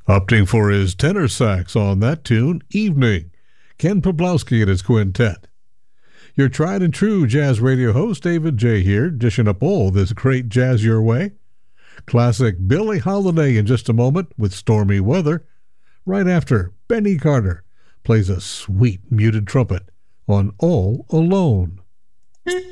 Opting for his tenor sax on that tune, Evening, Ken Pablowski and his quintet. Your tried and true jazz radio host, David J. here, dishing up all this great jazz your way. Classic Billie Holiday in just a moment with Stormy Weather. Right after, Benny Carter plays a sweet muted trumpet on All Alone.